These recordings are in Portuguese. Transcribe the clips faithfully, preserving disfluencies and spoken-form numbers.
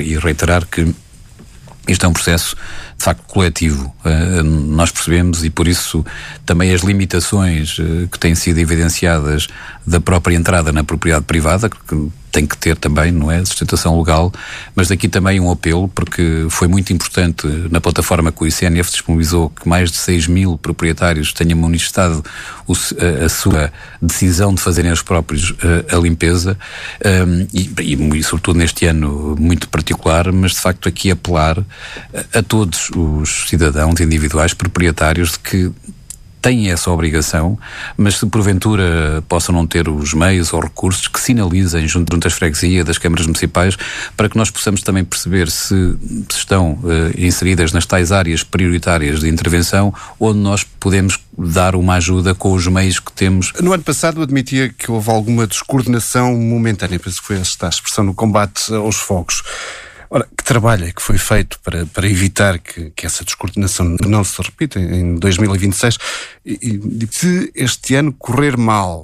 e reiterar que isto é um processo, de facto, coletivo. Uh, nós percebemos, e por isso também as limitações uh, que têm sido evidenciadas da própria entrada na propriedade privada, que tem que ter também, não é, sustentação legal, mas daqui também um apelo, porque foi muito importante na plataforma que o I C N F disponibilizou que mais de seis mil proprietários tenham manifestado o, a, a sua decisão de fazerem os próprios a, a limpeza, um, e, e, e sobretudo neste ano muito particular, mas de facto aqui apelar a, a todos os cidadãos individuais proprietários de que têm essa obrigação, mas se porventura possam não ter os meios ou recursos, que sinalizem junto às freguesias, das câmaras municipais, para que nós possamos também perceber se, se estão uh, inseridas nas tais áreas prioritárias de intervenção, onde nós podemos dar uma ajuda com os meios que temos. No ano passado admitia que houve alguma descoordenação momentânea, penso que foi esta a expressão, no combate aos fogos. Ora, que trabalho é que foi feito para, para evitar que, que essa descoordenação não se repita em dois mil e vinte e seis? E, e, se este ano correr mal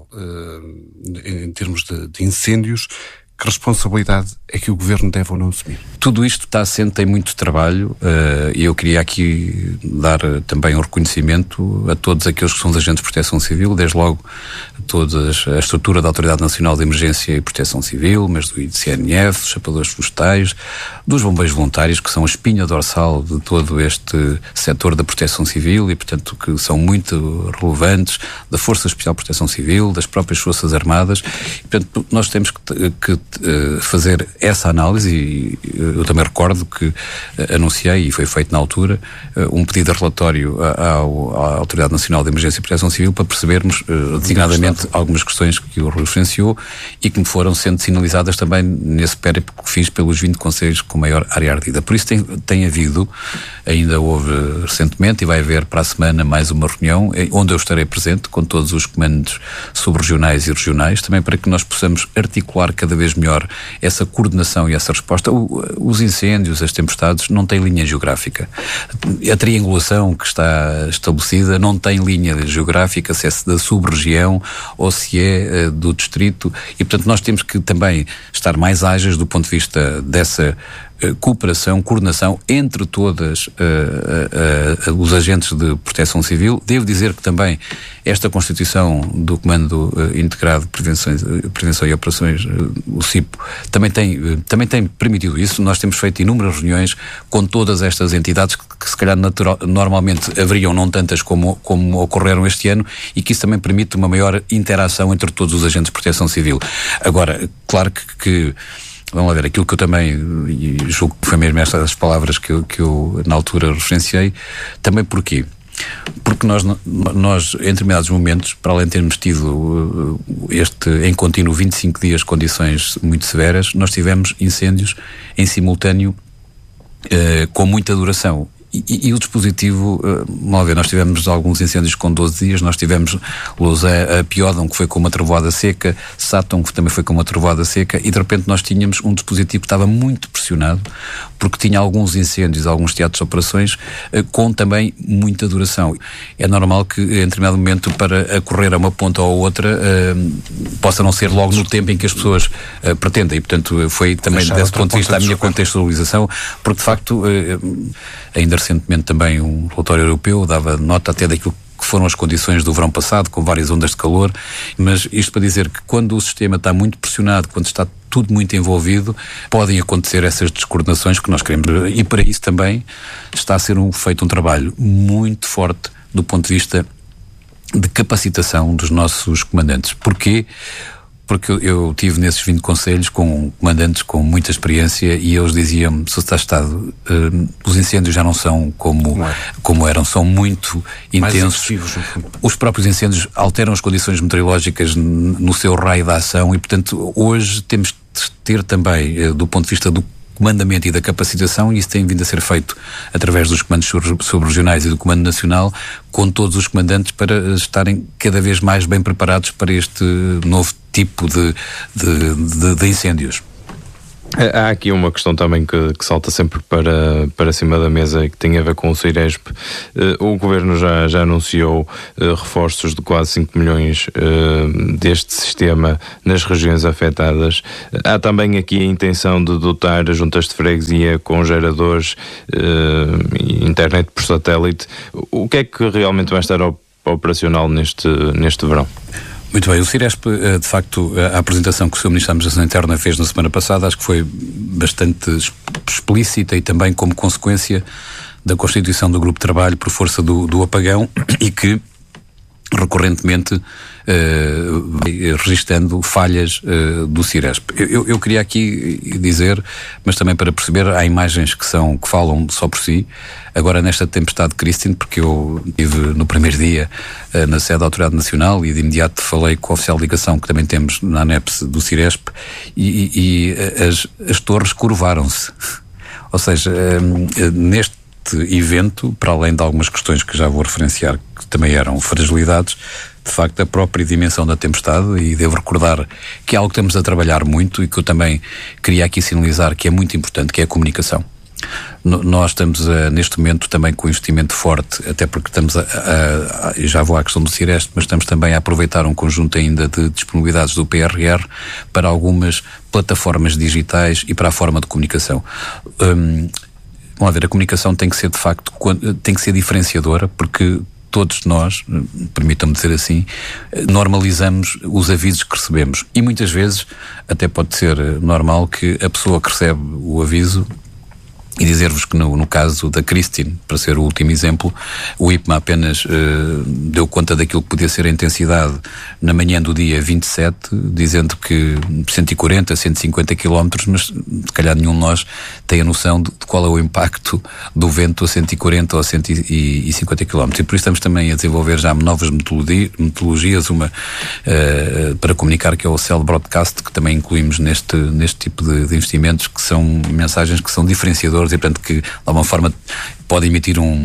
uh, em termos de, de incêndios, que responsabilidade é que o Governo deve ou não assumir? Tudo isto está assente em muito trabalho, e uh, eu queria aqui dar uh, também um reconhecimento a todos aqueles que são os agentes de proteção civil, desde logo a toda a estrutura da Autoridade Nacional de Emergência e Proteção Civil, mas do I C N F, dos chapadores florestais, dos bombeiros voluntários, que são a espinha dorsal de todo este setor da proteção civil e, portanto, que são muito relevantes, da Força Especial de Proteção Civil, das próprias Forças Armadas, e, portanto, nós temos que, que fazer essa análise, e eu também recordo que anunciei, e foi feito na altura, um pedido de relatório à, à Autoridade Nacional de Emergência e Proteção Civil para percebermos designadamente algumas questões que o referenciou e que me foram sendo sinalizadas também nesse périplo que fiz pelos vinte concelhos com maior área ardida. Por isso tem, tem havido, ainda houve recentemente e vai haver para a semana mais uma reunião onde eu estarei presente com todos os comandos subregionais e regionais, também para que nós possamos articular cada vez melhor essa coordenação e essa resposta. O, os incêndios, as tempestades não têm linha geográfica. A triangulação que está estabelecida não tem linha geográfica, se é da sub-região ou se é uh, do distrito, e portanto nós temos que também estar mais ágeis do ponto de vista dessa uh, cooperação, coordenação entre todas uh, uh, uh, os agentes de proteção civil. Devo dizer que também esta constituição do Comando uh, Integrado de Prevenção, uh, Prevenção e Operações, uh, o C I P, também tem, uh, também tem permitido isso. Nós temos feito inúmeras reuniões com todas estas entidades que, que se calhar natural, normalmente haveriam não tantas como, como ocorreram este ano, e que isso também permite uma maior interação entre todos os agentes de proteção civil. Agora, claro que, que vamos lá ver, aquilo que eu também, e julgo que foi mesmo estas palavras que eu, que eu na altura referenciei, também porquê? Porque nós, nós, em determinados momentos, para além de termos tido este, em contínuo, vinte e cinco dias, condições muito severas, nós tivemos incêndios em simultâneo eh, com muita duração. E, e, e o dispositivo, uh, mal ver, nós tivemos alguns incêndios com doze dias, nós tivemos Lousé, a Piódão, que foi com uma trovoada seca, Sátão, que também foi com uma trovoada seca, e de repente nós tínhamos um dispositivo que estava muito pressionado, porque tinha alguns incêndios, alguns teatros de operações, uh, com também muita duração. É normal que, em determinado momento, para acorrer a uma ponta ou a outra, uh, possa não ser logo no tempo em que as pessoas uh, pretendem, e portanto foi também deixar desse ponto de vista a minha super. contextualização, porque de facto, uh, ainda recentemente também um relatório europeu dava nota até daquilo que foram as condições do verão passado, com várias ondas de calor, mas isto para dizer que quando o sistema está muito pressionado, quando está tudo muito envolvido, podem acontecer essas descoordenações que nós queremos, e para isso também está a ser um, feito um trabalho muito forte do ponto de vista de capacitação dos nossos comandantes. Porquê? Porque eu, eu tive nesses vinte conselhos com comandantes com muita experiência, e eles diziam-me, se está estado, uh, os incêndios já não são como, é. como eram, são muito intensos. Os próprios incêndios alteram as condições meteorológicas n- no seu raio de ação, e portanto hoje temos de ter também, uh, do ponto de vista do comandamento e da capacitação, e isso tem vindo a ser feito através dos comandos sub-regionais e do Comando Nacional, com todos os comandantes, para estarem cada vez mais bem preparados para este novo tipo de, de, de, de incêndios. Há aqui uma questão também que, que salta sempre para, para cima da mesa e que tem a ver com o Ciresp. Uh, o Governo já, já anunciou uh, reforços de quase cinco milhões uh, deste sistema nas regiões afetadas. Uh, há também aqui a intenção de dotar as juntas de freguesia com geradores uh, e internet por satélite. O que é que realmente vai estar op- operacional neste, neste verão? Muito bem, o Ciresp, de facto, a apresentação que o senhor Ministro da Administração Interna fez na semana passada, acho que foi bastante explícita e também como consequência da constituição do grupo de trabalho por força do, do apagão e que recorrentemente uh, registrando falhas uh, do Ciresp. Eu, eu, eu queria aqui dizer, mas também para perceber, há imagens que, são, que falam só por si. Agora nesta tempestade de Christine, porque eu estive no primeiro dia uh, na sede da Autoridade Nacional e de imediato falei com a oficial de ligação que também temos na ANEPS do Ciresp e, e, e as, as torres curvaram-se. Ou seja, uh, neste evento, para além de algumas questões que já vou referenciar, que também eram fragilidades, de facto a própria dimensão da tempestade, e devo recordar que é algo que estamos a trabalhar muito e que eu também queria aqui sinalizar que é muito importante, que é a comunicação. No, nós estamos a, neste momento também com investimento forte, até porque estamos a, a, a já vou à questão do Ciresp, mas estamos também a aproveitar um conjunto ainda de disponibilidades do P R R para algumas plataformas digitais e para a forma de comunicação. Um, Vamos ver, a comunicação tem que ser de facto, tem que ser diferenciadora, porque todos nós, permitam-me dizer assim, normalizamos os avisos que recebemos. E muitas vezes até pode ser normal que a pessoa que recebe o aviso, e dizer-vos que no, no caso da Christine, para ser o último exemplo, o I P M A apenas uh, deu conta daquilo que podia ser a intensidade na manhã do dia vinte e sete, dizendo que cento e quarenta, cento e cinquenta quilómetros, mas se calhar nenhum de nós tem a noção de, de qual é o impacto do vento a cento e quarenta ou cento e cinquenta quilómetros. E por isso estamos também a desenvolver já novas metodologia, metodologias, uma uh, para comunicar, que é o Cell Broadcast, que também incluímos neste, neste tipo de, de investimentos, que são mensagens que são diferenciadores e, portanto, que de alguma forma pode emitir um,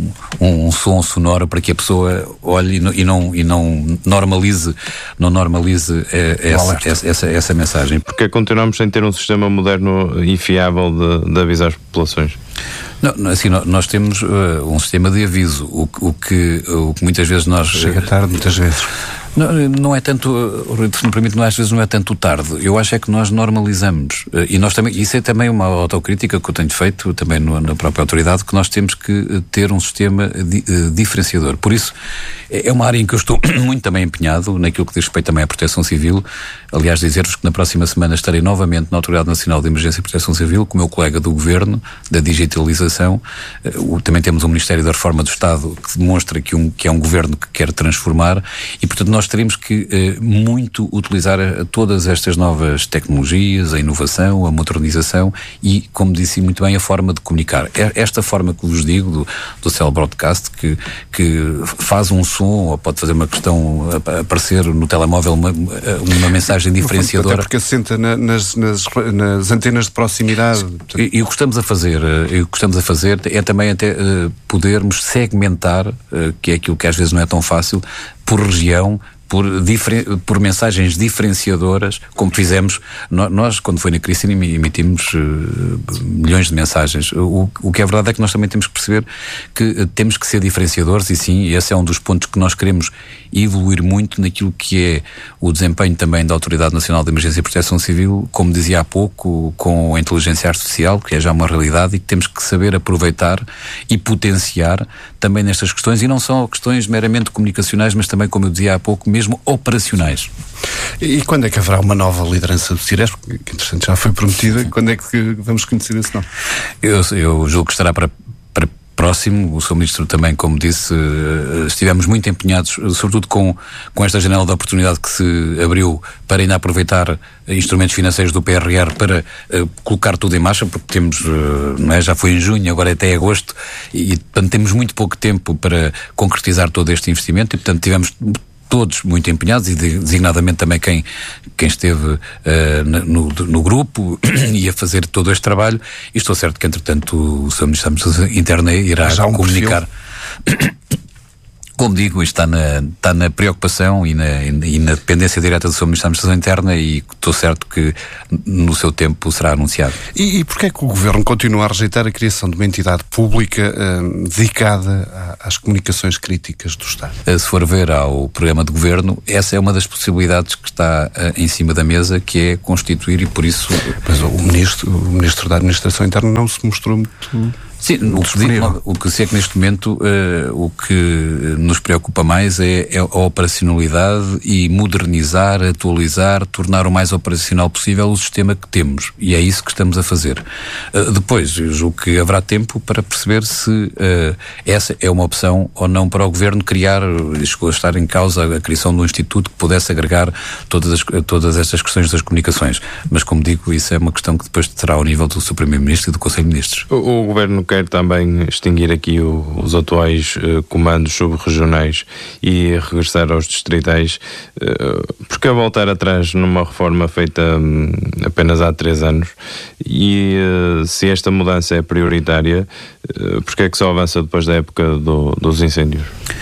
um, um som sonoro para que a pessoa olhe e não, e não, e não normalize, não normalize é, essa, essa, essa, essa mensagem. Porque continuamos sem ter um sistema moderno e fiável de, de avisar as populações? Não, assim, nós temos uh, um sistema de aviso, o, o, que, o que muitas vezes nós... Chega tarde, muitas vezes. Não, não é tanto, se me permite, não, às vezes não é tanto tarde. Eu acho é que nós normalizamos. E nós também, isso é também uma autocrítica que eu tenho feito, também no, na própria autoridade, que nós temos que ter um sistema di, uh, diferenciador. Por isso, é uma área em que eu estou muito também empenhado, naquilo que diz respeito também à Proteção Civil. Aliás, dizer-vos que na próxima semana estarei novamente na Autoridade Nacional de Emergência e Proteção Civil, com o meu colega do Governo, da digitalização. Uh, também temos o Ministério da Reforma do Estado, que demonstra que, um, que é um governo que quer transformar, e portanto nós teremos que eh, muito utilizar a, a todas estas novas tecnologias, a inovação, a modernização e, como disse muito bem, a forma de comunicar. Esta forma que vos digo do, do Cell Broadcast, que, que faz um som, ou pode fazer uma questão, aparecer no telemóvel uma, uma mensagem diferenciadora. Até porque assenta na, nas, nas, nas antenas de proximidade. E, e o que estamos a fazer, e o que estamos a fazer é também até uh, podermos segmentar, uh, que é aquilo que às vezes não é tão fácil, por região, Por, por mensagens diferenciadoras, como fizemos nós, quando foi na crise, emitimos uh, milhões de mensagens. O, o que é verdade é que nós também temos que perceber que uh, temos que ser diferenciadores, e sim, esse é um dos pontos que nós queremos evoluir muito naquilo que é o desempenho também da Autoridade Nacional de Emergência e Proteção Civil, como dizia há pouco, com a inteligência artificial, que é já uma realidade e que temos que saber aproveitar e potenciar também nestas questões, e não são questões meramente comunicacionais, mas também, como eu dizia há pouco, mesmo operacionais. E quando é que haverá uma nova liderança do Ciresp, que interessante, já foi prometida? Quando é que vamos conhecer esse nome? Eu, eu julgo que estará para, para próximo. O senhor Ministro também, como disse, estivemos muito empenhados, sobretudo com, com esta janela de oportunidade que se abriu para ainda aproveitar instrumentos financeiros do P R R para uh, colocar tudo em marcha, porque temos, uh, não é, já foi em junho, agora é até agosto, e, e portanto temos muito pouco tempo para concretizar todo este investimento, e portanto tivemos todos muito empenhados, e designadamente também quem, quem esteve uh, no, no grupo e a fazer todo este trabalho, e estou certo que entretanto o senhor Ministro da Administração Interna irá um comunicar Como digo, isto está na, está na preocupação e na, e na dependência direta do seu Ministro da Administração Interna, e estou certo que no seu tempo será anunciado. E, e porquê é que o Governo continua a rejeitar a criação de uma entidade pública uh, dedicada a, às comunicações críticas do Estado? Se for ver ao programa de Governo, essa é uma das possibilidades que está uh, em cima da mesa, que é constituir, e por isso... Mas o Ministro, o Ministro da Administração Interna não se mostrou muito... Sim, o que, o que sei é que neste momento uh, o que nos preocupa mais é, é a operacionalidade e modernizar, atualizar, tornar o mais operacional possível o sistema que temos, e é isso que estamos a fazer. Uh, depois, eu julgo que haverá tempo para perceber se uh, essa é uma opção ou não para o Governo criar, chegou a estar em causa a criação de um instituto que pudesse agregar todas, as, todas estas questões das comunicações, mas como digo, isso é uma questão que depois terá ao nível do seu Primeiro-Ministro e do Conselho de Ministros. O, o Governo quer também extinguir aqui o, os atuais uh, comandos subregionais e regressar aos distritais, uh, porque a voltar atrás numa reforma feita um, apenas há três anos, e uh, se esta mudança é prioritária, uh, porque é que só avança depois da época do, dos incêndios?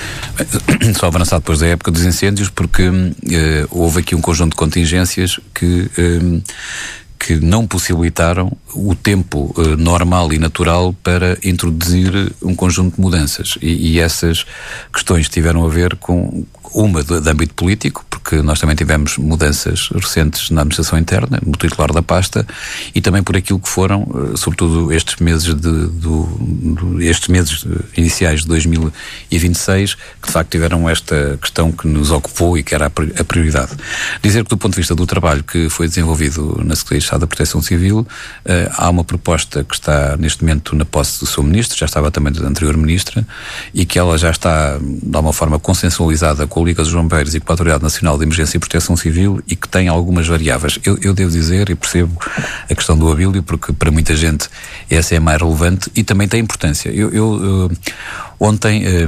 Só avançar depois da época dos incêndios porque uh, houve aqui um conjunto de contingências que... Uh, que não possibilitaram o tempo uh, normal e natural para introduzir um conjunto de mudanças. E, e essas questões tiveram a ver com uma de, de âmbito político, porque nós também tivemos mudanças recentes na administração interna, no titular da pasta, e também por aquilo que foram, uh, sobretudo estes meses de, do, do, estes meses iniciais de dois mil e vinte e seis, que de facto tiveram esta questão que nos ocupou e que era a prioridade. Dizer que do ponto de vista do trabalho que foi desenvolvido na Secretaria de Estado da Proteção Civil, uh, há uma proposta que está neste momento na posse do seu Ministro, já estava também da anterior Ministra, e que ela já está de alguma forma consensualizada com a Liga dos Bombeiros e com a Autoridade Nacional de Emergência e Proteção Civil, e que tem algumas variáveis. Eu, eu devo dizer e percebo a questão do abílio, porque para muita gente essa é a mais relevante e também tem importância. Eu, eu, eu Ontem, eh,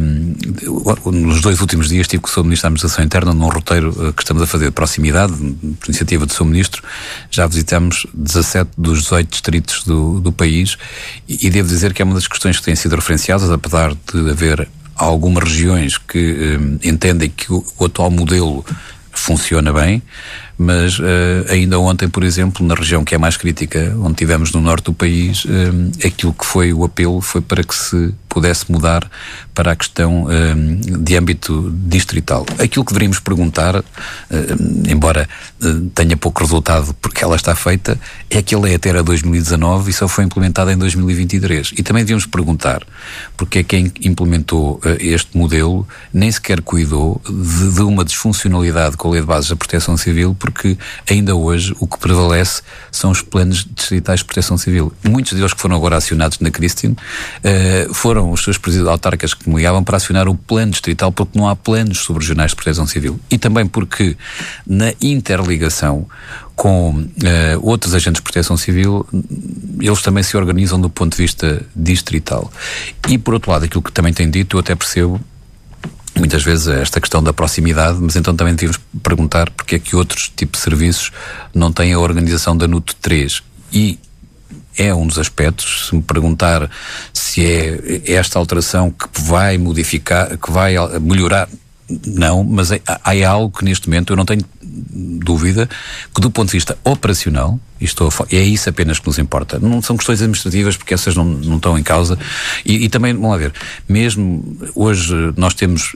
nos dois últimos dias, estive com o seu Ministro da Administração Interna num roteiro eh, que estamos a fazer de proximidade, por iniciativa do seu Ministro. Já visitamos dezassete dos dezoito distritos do, do país, e, e devo dizer que é uma das questões que têm sido referenciadas, apesar de haver algumas regiões que eh, entendem que o, o atual modelo funciona bem, mas uh, ainda ontem, por exemplo, na região que é mais crítica, onde tivemos no norte do país, uh, aquilo que foi o apelo foi para que se pudesse mudar para a questão uh, de âmbito distrital. Aquilo que deveríamos perguntar, uh, embora uh, tenha pouco resultado porque ela está feita, é que ela é até a dois mil e dezanove e só foi implementada em dois mil e vinte e três. E também devíamos perguntar porque é que quem implementou uh, este modelo nem sequer cuidou de, de uma disfuncionalidade com a Lei de Bases da Proteção Civil, porque ainda hoje o que prevalece são os planos distritais de proteção civil. Muitos deles que foram agora acionados na Christine uh, foram os seus presidentes autarcas que me ligavam para acionar o plano distrital, porque não há planos subregionais de proteção civil. E também porque na interligação com uh, outros agentes de proteção civil, eles também se organizam do ponto de vista distrital. E por outro lado, aquilo que também tem dito, eu até percebo muitas vezes esta questão da proximidade, mas então também devíamos perguntar porque é que outros tipos de serviços não têm a organização da N U T três. E é um dos aspectos, se me perguntar se é esta alteração que vai modificar, que vai melhorar, não, mas é, há algo que neste momento eu não tenho dúvida que do ponto de vista operacional, isto é isso apenas que nos importa. Não são questões administrativas, porque essas não, não estão em causa. E, e também, vamos lá ver, mesmo hoje nós temos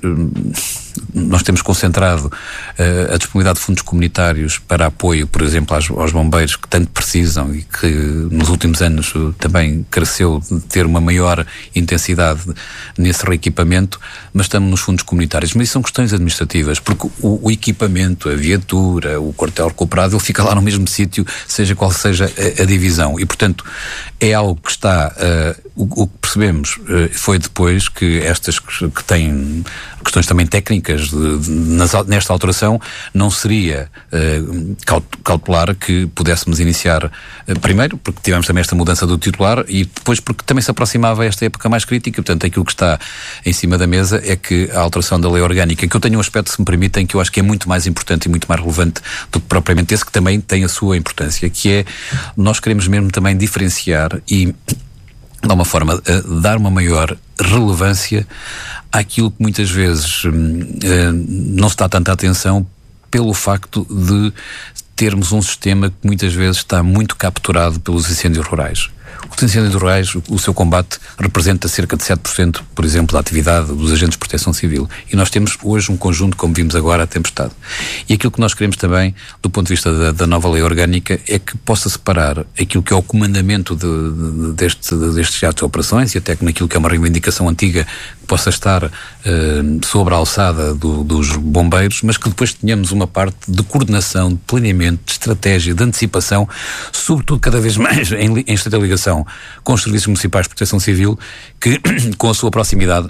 nós temos concentrado uh, a disponibilidade de fundos comunitários para apoio, por exemplo, aos, aos bombeiros que tanto precisam e que nos últimos anos uh, também cresceu de ter uma maior intensidade nesse reequipamento, mas estamos nos fundos comunitários. Mas isso são questões administrativas, porque o, o equipamento, a viatura, o quartel recuperado, ele fica lá no mesmo sítio, seja qual seja a, a divisão. E, portanto, é algo que está... Uh, o, o que percebemos uh, foi depois que estas que têm questões também técnicas de, de, nas, nesta alteração, não seria uh, cautelar que pudéssemos iniciar uh, primeiro, porque tivemos também esta mudança do titular, e depois porque também se aproximava esta época mais crítica. Portanto, aquilo que está em cima da mesa é que a alteração da lei orgânica, que eu tenho um aspecto, se me permitem, que eu acho que é muito mais importante e muito mais relevante do que propriamente esse, que também tem a sua importância, que é, nós queremos mesmo também diferenciar e de uma forma, uh, dar uma maior relevância àquilo que muitas vezes eh, não se dá tanta atenção pelo facto de termos um sistema que muitas vezes está muito capturado pelos incêndios rurais. Os incêndios rurais, o seu combate representa cerca de sete por cento, por exemplo, da atividade dos agentes de proteção civil. E nós temos hoje um conjunto, como vimos agora, a tempestade. E aquilo que nós queremos também, do ponto de vista da, da nova lei orgânica, é que possa separar aquilo que é o comandamento de, de, deste, destes atos de operações, e até que naquilo que é uma reivindicação antiga, que possa estar eh, sobre a alçada do, dos bombeiros, mas que depois tenhamos uma parte de coordenação, de planeamento, de estratégia, de antecipação, sobretudo cada vez mais em, em estreita ligação com os serviços municipais de proteção civil, que com a sua proximidade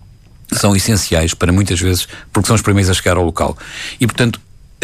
são essenciais para muitas vezes, porque são os primeiros a chegar ao local. E portanto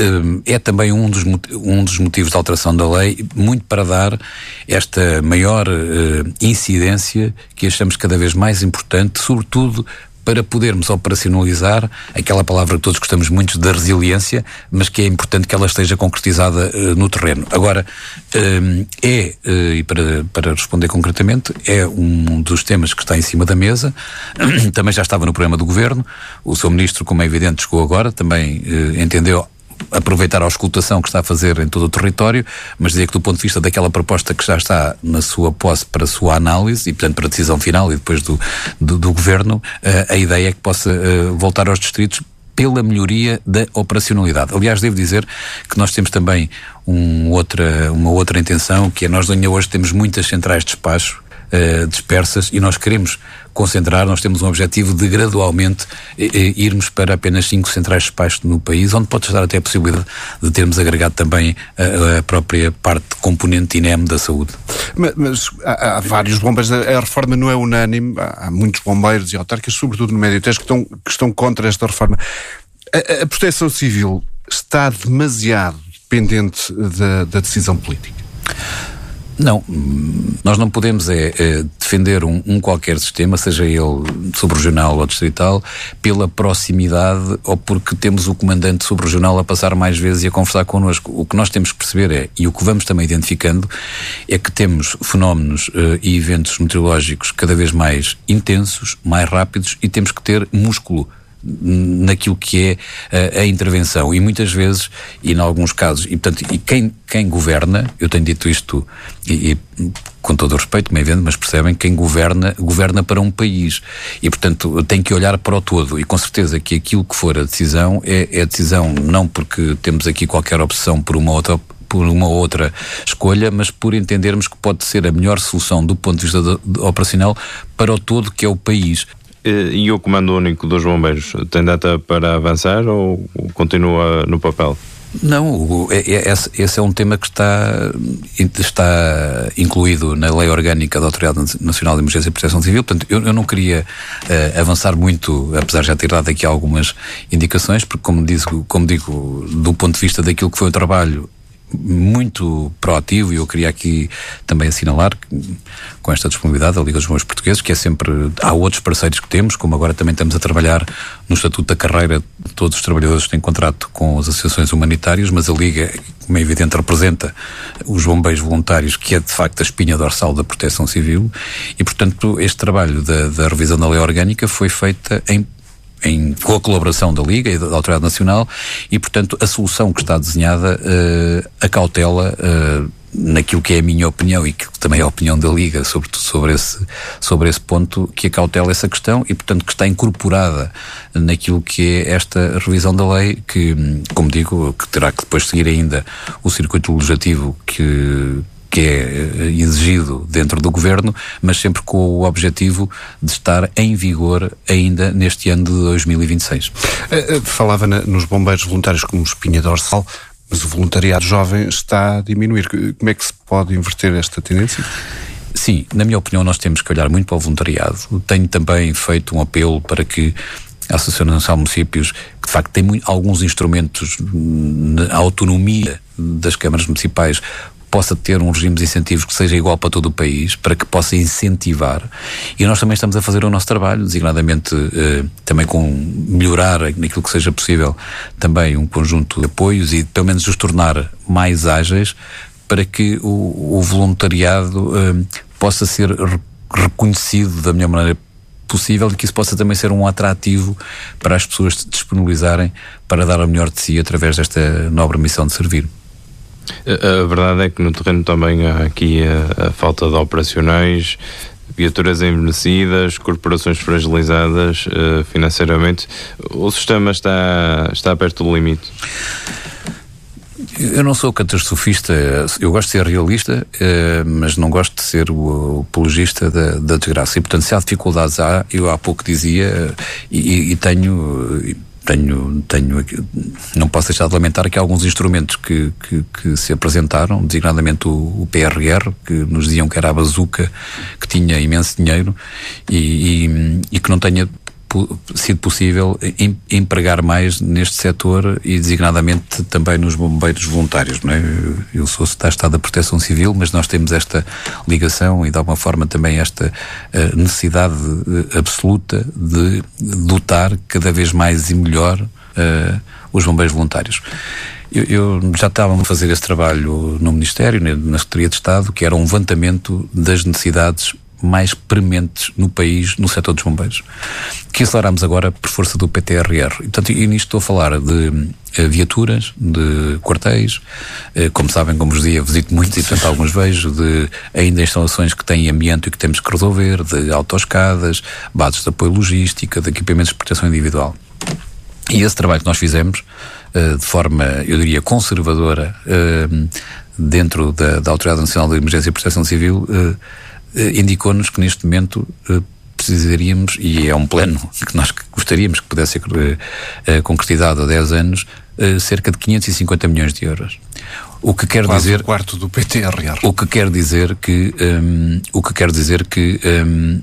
é também um dos, um dos motivos da alteração da lei, muito para dar esta maior uh, incidência que achamos cada vez mais importante, sobretudo para podermos operacionalizar aquela palavra que todos gostamos muito, da resiliência, mas que é importante que ela esteja concretizada uh, no terreno. Agora, uh, é, uh, e para, para responder concretamente, é um dos temas que está em cima da mesa, também já estava no programa do Governo, o seu Ministro, como é evidente, chegou agora, também uh, entendeu aproveitar a auscultação que está a fazer em todo o território, mas dizer que do ponto de vista daquela proposta que já está na sua posse para a sua análise e portanto para a decisão final e depois do, do, do Governo, a ideia é que possa uh, voltar aos distritos pela melhoria da operacionalidade. Aliás, devo dizer que nós temos também um outra, uma outra intenção, que é nós ainda hoje temos muitas centrais de despacho uh, dispersas e nós queremos concentrar, nós temos um objetivo de gradualmente eh, eh, irmos para apenas cinco centrais de despacho no país, onde pode estar até a possibilidade de termos agregado também a, a própria parte componente I N E M da saúde. Mas, mas há, há vários bombeiros, a, a reforma não é unânime, há, há muitos bombeiros e autarcas, sobretudo no Médio Tejo, que estão, que estão contra esta reforma. A, a proteção civil está demasiado dependente da, da decisão política? Não, nós não podemos é, é defender um, um qualquer sistema, seja ele subregional ou distrital, pela proximidade ou porque temos o comandante subregional a passar mais vezes e a conversar connosco. O que nós temos que perceber é, e o que vamos também identificando, é que temos fenómenos uh, e eventos meteorológicos cada vez mais intensos, mais rápidos, e temos que ter músculo naquilo que é a, a intervenção, e muitas vezes, e em alguns casos, e portanto, e quem, quem governa, eu tenho dito isto e, e com todo o respeito, como é evidente, mas percebem, quem governa, governa para um país, e portanto tem que olhar para o todo, e com certeza que aquilo que for a decisão é, é a decisão não porque temos aqui qualquer opção por uma outra por uma outra escolha, mas por entendermos que pode ser a melhor solução do ponto de vista de, de, operacional para o todo que é o país. E o Comando Único dos Bombeiros tem data para avançar ou continua no papel? Não, esse, esse é um tema que está, está incluído na Lei Orgânica da Autoridade Nacional de Emergência e Proteção Civil, portanto eu, eu não queria uh, avançar muito, apesar de já ter dado aqui algumas indicações, porque como digo, como digo, do ponto de vista daquilo que foi o trabalho muito proativo, e eu queria aqui também assinalar que, com esta disponibilidade da Liga dos Bombeiros Portugueses, que é sempre, há outros parceiros que temos, como agora também estamos a trabalhar no Estatuto da Carreira de todos os trabalhadores que têm contrato com as associações humanitárias, mas a Liga, como é evidente, representa os bombeiros voluntários, que é de facto a espinha dorsal da proteção civil, e portanto este trabalho da, da revisão da Lei Orgânica foi feita em Em, com a colaboração da Liga e da Autoridade Nacional, e portanto a solução que está desenhada uh, acautela uh, naquilo que é a minha opinião e que também é a opinião da Liga sobre, sobre, esse, sobre esse ponto, que acautela essa questão e portanto que está incorporada naquilo que é esta revisão da lei, que, como digo, que terá que depois seguir ainda o circuito legislativo que que é exigido dentro do Governo, mas sempre com o objetivo de estar em vigor ainda neste ano de dois mil e vinte e seis. Falava na, nos bombeiros voluntários como espinha dorsal, mas o voluntariado jovem está a diminuir. Como é que se pode inverter esta tendência? Sim, na minha opinião nós temos que olhar muito para o voluntariado. Tenho também feito um apelo para que a Associação Nacional de Municípios, que de facto tem muito, alguns instrumentos na autonomia das câmaras municipais, possa ter um regime de incentivos que seja igual para todo o país, para que possa incentivar. E nós também estamos a fazer o nosso trabalho, designadamente eh, também com melhorar naquilo que seja possível também um conjunto de apoios e pelo menos os tornar mais ágeis para que o, o voluntariado eh, possa ser re- reconhecido da melhor maneira possível e que isso possa também ser um atrativo para as pessoas se disponibilizarem para dar o melhor de si através desta nobre missão de servir. A, a verdade é que no terreno também há aqui a, a falta de operacionais, viaturas envelhecidas, corporações fragilizadas uh, financeiramente. O sistema está, está perto do limite? Eu não sou catastrofista, eu gosto de ser realista, uh, mas não gosto de ser o, o apologista da, da desgraça. E, portanto, se há dificuldades, há, eu há pouco dizia, uh, e, e tenho... Tenho, tenho, não posso deixar de lamentar que há alguns instrumentos que, que, que se apresentaram, designadamente o, o P R R, que nos diziam que era a bazuca, que tinha imenso dinheiro e, e, e que não tenha sido possível em, empregar mais neste setor e designadamente também nos bombeiros voluntários, não é? Eu sou da Estado da Proteção Civil, mas nós temos esta ligação e de alguma forma também esta uh, necessidade uh, absoluta de dotar cada vez mais e melhor uh, os bombeiros voluntários. Eu, eu já estava a fazer esse trabalho no Ministério, na Secretaria de Estado, que era um levantamento das necessidades mais prementes no país, no setor dos bombeiros, que aceleramos agora por força do P T R R. E, portanto, e nisto estou a falar de uh, viaturas, de quartéis, uh, como sabem, como vos dizia, visito muitos e, portanto, alguns vejo, de ainda instalações que têm amianto e que temos que resolver, de autoescadas, bases de apoio logística, de equipamentos de proteção individual. E esse trabalho que nós fizemos, uh, de forma, eu diria, conservadora, uh, dentro da, da Autoridade Nacional de Emergência e Proteção Civil, uh, Uh, indicou-nos que neste momento uh, precisaríamos, e é um plano que nós gostaríamos que pudesse ser uh, uh, concretizado há dez anos, uh, cerca de quinhentos e cinquenta milhões de euros. O que quer Quase dizer... o quarto do P T R R. O que quer dizer que... Um, o que quer dizer que... Um,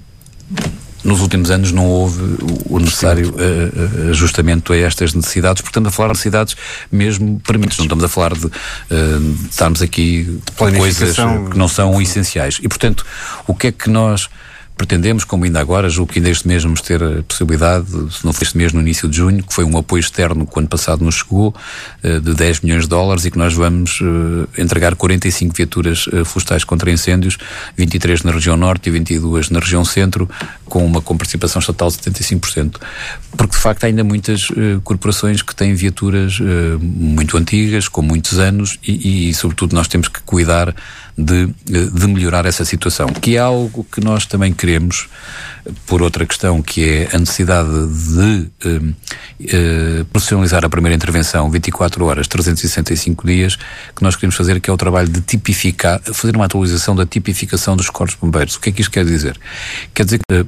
nos últimos anos não houve o necessário uh, ajustamento a estas necessidades, portanto a falar de necessidades mesmo permitidas, não estamos a falar de, uh, de estarmos aqui de coisas que não são essenciais. E portanto, o que é que nós pretendemos, como ainda agora, julgo que ainda este mês vamos ter a possibilidade, se não foi este mês no início de junho, que foi um apoio externo que o ano passado nos chegou, de dez milhões de dólares, e que nós vamos uh, entregar quarenta e cinco viaturas uh, florestais contra incêndios, vinte e três na região norte e vinte e duas na região centro, com uma comparticipação estatal de setenta e cinco por cento. Porque de facto há ainda muitas uh, corporações que têm viaturas uh, muito antigas, com muitos anos, e, e sobretudo nós temos que cuidar de, de melhorar essa situação, que é algo que nós também queremos, por outra questão, que é a necessidade de uh, uh, profissionalizar a primeira intervenção vinte e quatro horas, trezentos e sessenta e cinco dias, que nós queremos fazer, que é o trabalho de tipificar, fazer uma atualização da tipificação dos corpos de bombeiros. O que é que isto quer dizer? Quer dizer que uh,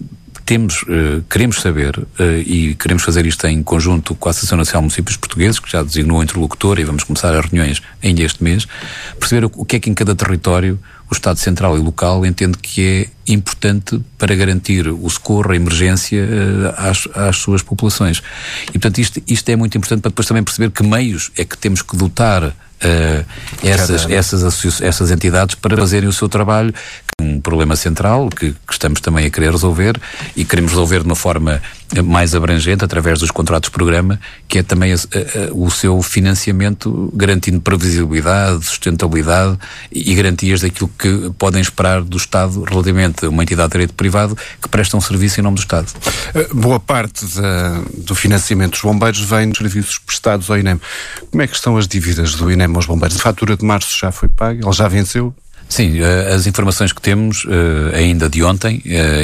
temos, uh, queremos saber, uh, e queremos fazer isto em conjunto com a Associação Nacional de Municípios Portugueses, que já designou a interlocutora, e vamos começar as reuniões ainda este mês, perceber o, o que é que em cada território o Estado Central e Local entende que é importante para garantir o socorro, a emergência uh, às, às suas populações. E, portanto, isto, isto é muito importante para depois também perceber que meios é que temos que dotar Uh, essas, essas, essas entidades para fazerem o seu trabalho. Um problema central que, que estamos também a querer resolver, e queremos resolver de uma forma mais abrangente através dos contratos-programa, que é também a, a, o seu financiamento, garantindo previsibilidade, sustentabilidade e, e garantias daquilo que podem esperar do Estado relativamente a uma entidade de direito privado que presta um serviço em nome do Estado. Boa parte da, do financiamento dos bombeiros vem dos serviços prestados ao I N E M. Como é que estão as dívidas do I N E M aos bombeiros? A fatura de março já foi paga? Ele já venceu? Sim, as informações que temos, ainda de ontem,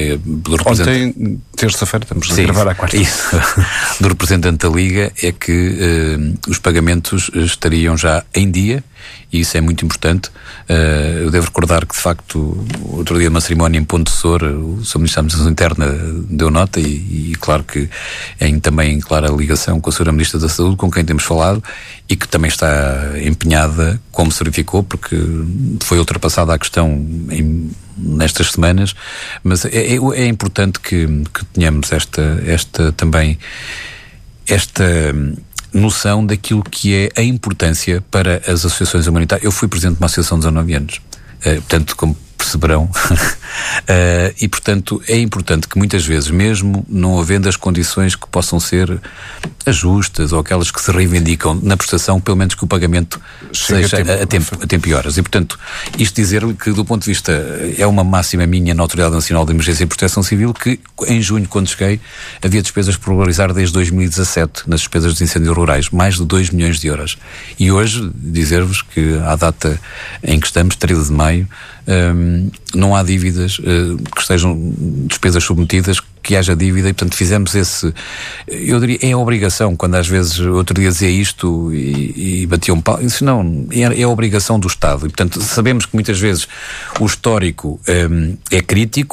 do representante... Ontem, terça-feira, estamos a Sim, gravar à quarta. Isso, do representante da Liga, é que uh, os pagamentos estariam já em dia, e isso é muito importante. Uh, eu devo recordar que, de facto, outro dia, numa cerimónia em Ponte Soura, o Sr. Ministro da Administração Interna deu nota, e, e claro que em também clara ligação com a senhora Ministra da Saúde, com quem temos falado, e que também está empenhada, como se verificou, porque foi ultrapassada a questão em, nestas semanas, mas é, é, é importante que, que tenhamos esta, esta também esta noção daquilo que é a importância para as associações humanitárias. Eu fui presidente de uma associação de dezanove anos, uh, portanto, como perceberão, Uh, e, portanto, é importante que muitas vezes, mesmo não havendo as condições que possam ser as justas ou aquelas que se reivindicam na prestação, pelo menos que o pagamento Chega seja a tempo, a, tempo, a tempo e horas. E, portanto, isto dizer-lhe que, do ponto de vista, é uma máxima minha na Autoridade Nacional de Emergência e Proteção Civil, que em junho, quando cheguei, havia despesas por regularizar desde dois mil e dezassete nas despesas dos incêndios rurais, mais de dois milhões de euros. E hoje, dizer-vos que à data em que estamos, treze de maio, um, não há dívidas uh, que estejam despesas submetidas, que haja dívida, e portanto fizemos esse, eu diria, é a obrigação, quando às vezes outro dia dizia isto e, e batia um pau, isso não, é, é a obrigação do Estado, e portanto sabemos que muitas vezes o histórico um, é crítico.